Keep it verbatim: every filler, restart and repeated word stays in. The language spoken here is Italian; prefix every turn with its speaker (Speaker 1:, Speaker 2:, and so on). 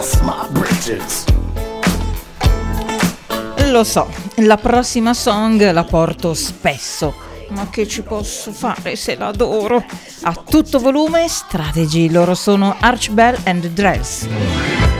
Speaker 1: Lo so, la prossima song la porto spesso, ma che ci posso fare se l'adoro? A tutto volume, Strategy, loro sono Archbell and Dress.